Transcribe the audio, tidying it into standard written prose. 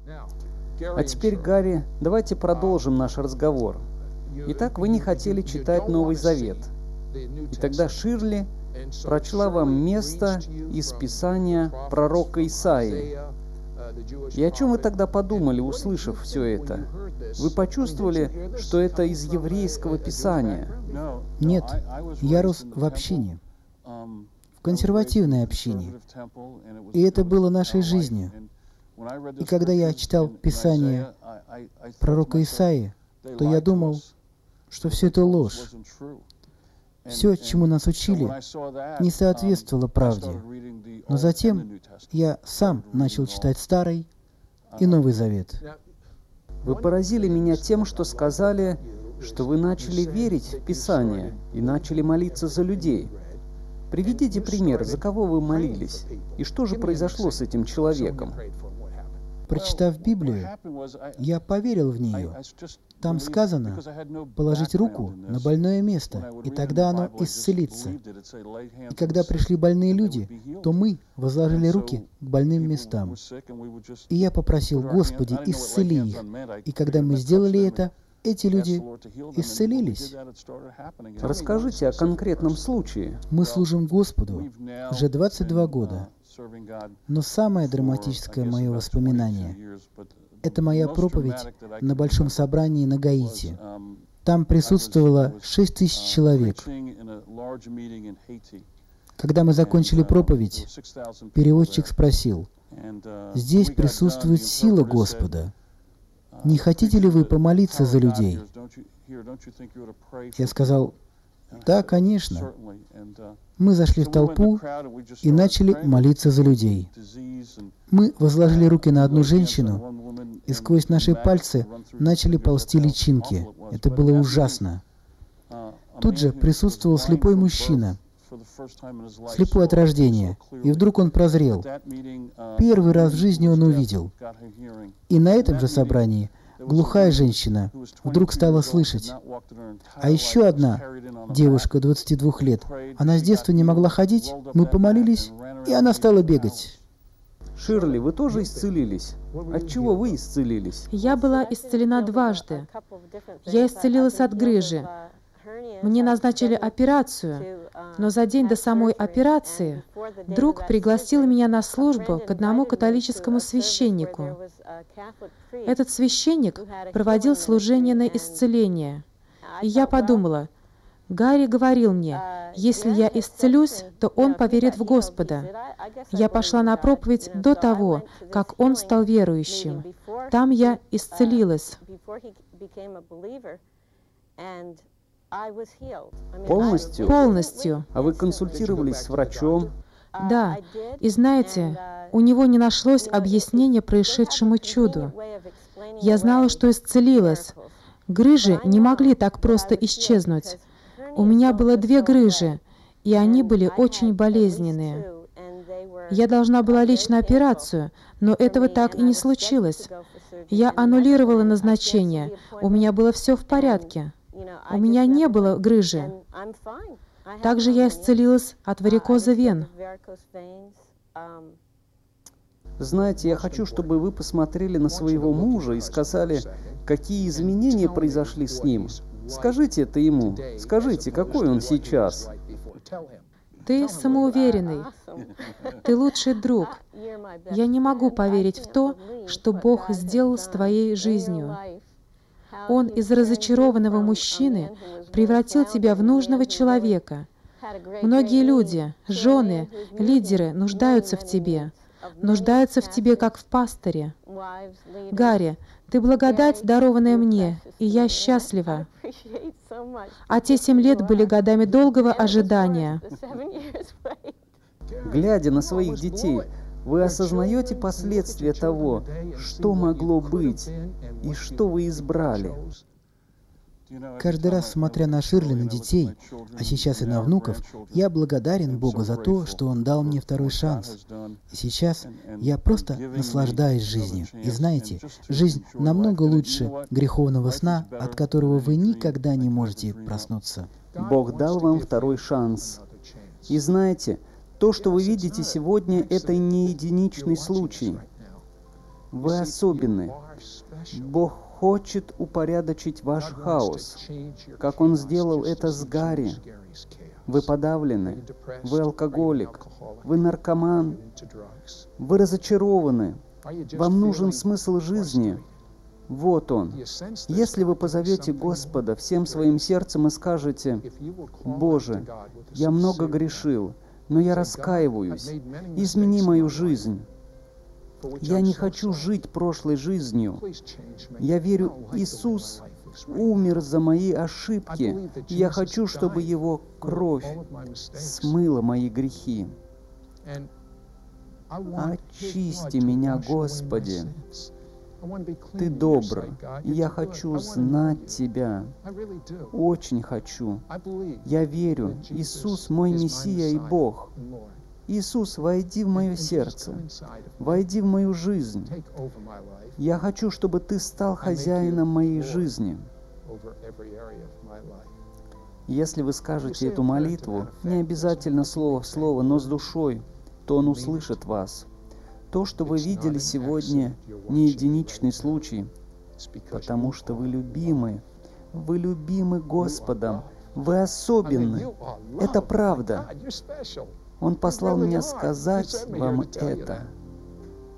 А теперь, Гарри, давайте продолжим наш разговор. Итак, вы не хотели читать Новый Завет. И тогда Ширли прочла вам место из Писания пророка Исаии. И о чем вы тогда подумали, услышав все это? Вы почувствовали, что это из еврейского Писания? Нет, я рос в общине, в консервативной общине, и это было нашей жизнью. И когда я читал Писание пророка Исаии, то я думал, что все это ложь. Все, чему нас учили, не соответствовало правде. Но затем я сам начал читать Старый и Новый Завет. Вы поразили меня тем, что сказали, что вы начали верить в Писание и начали молиться за людей. Приведите пример, за кого вы молились, и что же произошло с этим человеком? Прочитав Библию, я поверил в нее. Там сказано положить руку на больное место, и тогда оно исцелится. И когда пришли больные люди, то мы возложили руки к больным местам. И я попросил: Господи, исцели их. И когда мы сделали это, эти люди исцелились. Расскажите о конкретном случае. Мы служим Господу уже 22 года. Но самое драматическое мое воспоминание — это моя проповедь на большом собрании на Гаити. Там присутствовало 6000 человек. Когда мы закончили проповедь, переводчик спросил: «Здесь присутствует сила Господа. Не хотите ли вы помолиться за людей?» Я сказал: «Да, конечно». Мы зашли в толпу и начали молиться за людей. Мы возложили руки на одну женщину, и сквозь наши пальцы начали ползти личинки. Это было ужасно. Тут же присутствовал слепой мужчина, слепой от рождения, и вдруг он прозрел. Первый раз в жизни он увидел. И на этом же собрании глухая женщина вдруг стала слышать. А еще одна девушка 22 лет, она с детства не могла ходить, мы помолились, и она стала бегать. Ширли, вы тоже исцелились? От чего вы исцелились? Я была исцелена дважды. Я исцелилась от грыжи. Мне назначили операцию, но за день до самой операции друг пригласил меня на службу к одному католическому священнику. Этот священник проводил служение на исцеление. И я подумала: Гарри говорил мне, если я исцелюсь, то он поверит в Господа. Я пошла на проповедь до того, как он стал верующим. Там я исцелилась. Полностью? Полностью. А вы консультировались с врачом? Да. И знаете, у него не нашлось объяснения происшедшему чуду. Я знала, что исцелилась. Грыжи не могли так просто исчезнуть. У меня было 2 грыжи, и они были очень болезненные. Я должна была лечь на операцию, но этого так и не случилось. Я аннулировала назначение. У меня было все в порядке. У меня не было грыжи. Также я исцелилась от варикоза вен. Знаете, я хочу, чтобы вы посмотрели на своего мужа и сказали, какие изменения произошли с ним. Скажите это ему. Скажите, какой он сейчас. Ты самоуверенный. Ты лучший друг. Я не могу поверить в то, что Бог сделал с твоей жизнью. Он из разочарованного мужчины превратил тебя в нужного человека. Многие люди, жены, лидеры нуждаются в тебе как в пастыре. Гарри, ты благодать, дарованная мне, и я счастлива. А те 7 лет были годами долгого ожидания. Глядя на своих детей, вы осознаете последствия того, что могло быть и что вы избрали. Каждый раз, смотря на Ширли, на детей, а сейчас и на внуков, я благодарен Богу за то, что Он дал мне второй шанс. И сейчас я просто наслаждаюсь жизнью. И знаете, жизнь намного лучше греховного сна, от которого вы никогда не можете проснуться. Бог дал вам второй шанс. И знаете, то, что вы видите сегодня, это не единичный случай. Вы особенны. Бог хочет упорядочить ваш хаос, как Он сделал это с Гарри. Вы подавлены, вы алкоголик, вы наркоман, вы разочарованы, вам нужен смысл жизни. Вот он. Если вы позовете Господа всем своим сердцем и скажете: «Боже, я много грешил, но я раскаиваюсь, измени мою жизнь. Я не хочу жить прошлой жизнью. Я верю, Иисус умер за мои ошибки, и я хочу, чтобы Его кровь смыла мои грехи. Очисти меня, Господи. Ты добр, и я хочу знать Тебя. Очень хочу. Я верю, Иисус мой Мессия и Бог. Иисус, войди в мое сердце, войди в мою жизнь. Я хочу, чтобы Ты стал хозяином моей жизни. Если вы скажете эту молитву, не обязательно слово в слово, но с душой, то Он услышит вас. То, что вы видели сегодня, не единичный случай, потому что вы любимы Господом, вы особенны. Это правда. Он послал меня сказать вам это.